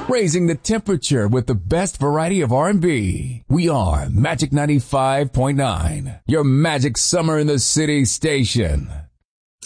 raising the temperature with the best variety of R&B. We are Magic 95.9, your Magic Summer in the City station.